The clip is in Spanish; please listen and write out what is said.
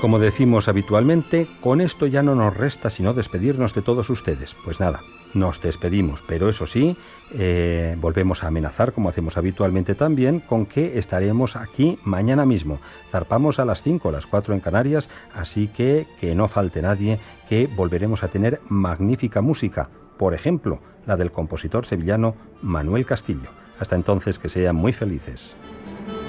Como decimos habitualmente, con esto ya no nos resta sino despedirnos de todos ustedes. Pues nada, nos despedimos, pero eso sí, volvemos a amenazar, como hacemos habitualmente también, con que estaremos aquí mañana mismo. Zarpamos a las 5, a las 4 en Canarias, así que no falte nadie, que volveremos a tener magnífica música. Por ejemplo, la del compositor sevillano Manuel Castillo. Hasta entonces, que sean muy felices.